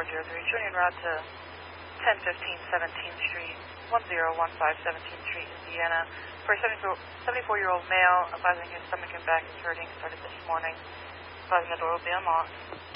403, showing en route to 1015 17th Street, 1015 17th Street, Indiana, for a 74-year-old male, advising his stomach and back is hurting, started this morning, advising the door will be unlocked.